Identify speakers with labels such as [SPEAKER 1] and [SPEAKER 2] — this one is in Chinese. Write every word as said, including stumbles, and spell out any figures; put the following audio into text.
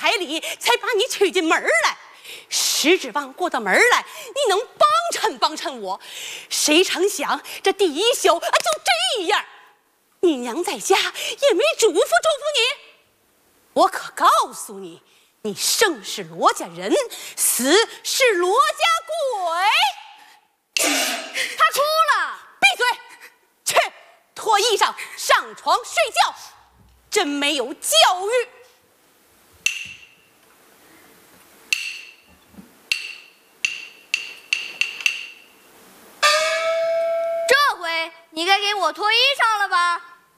[SPEAKER 1] 彩礼，才把你娶进门来。实指望过到门来，你能帮衬帮衬我。谁成想这第一宿啊就这样，你娘在家也没嘱咐嘱咐你。我可告诉你，你生是罗家人，死是罗家鬼。
[SPEAKER 2] 他哭了。
[SPEAKER 1] 闭嘴！去脱衣裳上床睡觉，真没有教育。
[SPEAKER 2] 这回你该给我脱衣裳了吧？